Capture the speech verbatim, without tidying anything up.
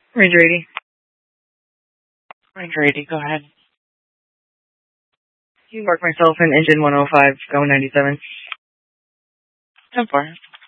Ranger eighty. Ranger eighty, go ahead. You mark myself in engine one oh five, go ninety-seven. ten four.